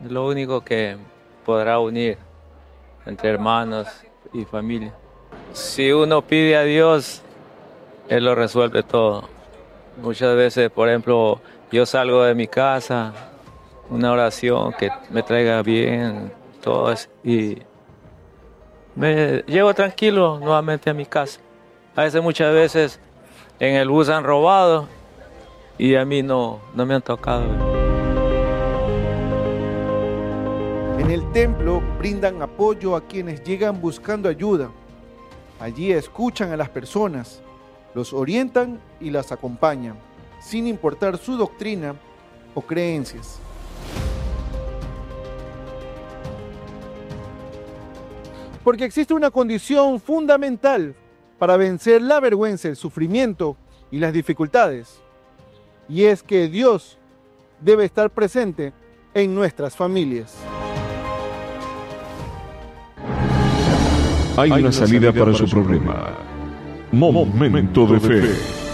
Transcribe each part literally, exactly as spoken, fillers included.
Es lo único que podrá unir entre hermanos y familia. Si uno pide a Dios, Él lo resuelve todo. Muchas veces, por ejemplo, yo salgo de mi casa, una oración que me traiga bien, todo eso, y me llevo tranquilo nuevamente a mi casa. A veces, muchas veces, en el bus han robado y a mí no, no me han tocado. En el templo brindan apoyo a quienes llegan buscando ayuda. Allí escuchan a las personas, los orientan y las acompañan, sin importar su doctrina o creencias. Porque existe una condición fundamental para vencer la vergüenza, el sufrimiento y las dificultades. Y es que Dios debe estar presente en nuestras familias. Hay una salida para su problema. Momento de fe.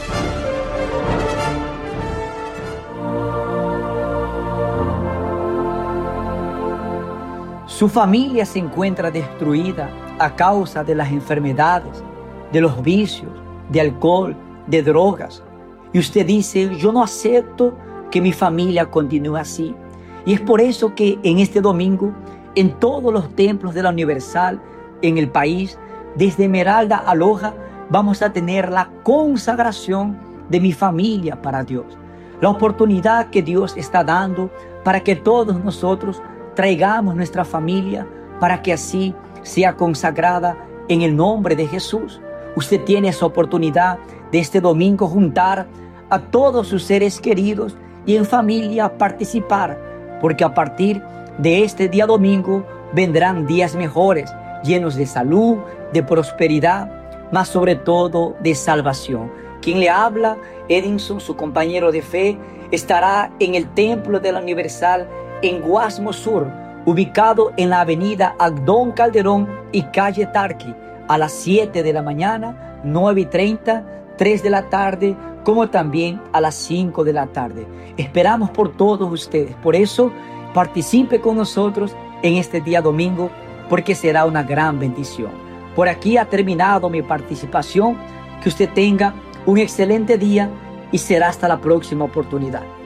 Su familia se encuentra destruida a causa de las enfermedades, de los vicios, de alcohol, de drogas. Y usted dice, yo no acepto que mi familia continúe así. Y es por eso que en este domingo, en todos los templos de la Universal, en el país, desde Esmeralda a Loja, vamos a tener la consagración de mi familia para Dios. La oportunidad que Dios está dando para que todos nosotros traigamos nuestra familia para que así sea consagrada en el nombre de Jesús. Usted tiene esa oportunidad de este domingo juntar a todos sus seres queridos y en familia participar, porque a partir de este día domingo vendrán días mejores, llenos de salud, de prosperidad, mas sobre todo de salvación. Quien le habla, Edinson, su compañero de fe, estará en el Templo de la Universal en Guasmo Sur, ubicado en la avenida Agdón Calderón y calle Tarqui, a las siete de la mañana, nueve y treinta, tres de la tarde, como también a las cinco de la tarde. Esperamos por todos ustedes. Por eso, participe con nosotros en este día domingo, porque será una gran bendición. Por aquí ha terminado mi participación. Que usted tenga un excelente día y será hasta la próxima oportunidad.